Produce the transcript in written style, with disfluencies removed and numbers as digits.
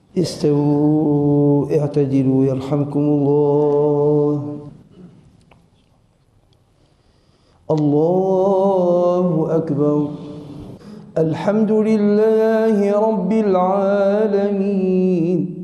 استووا اعتدلوا يرحمكم الله. الله أكبر. الحمد لله رب العالمين.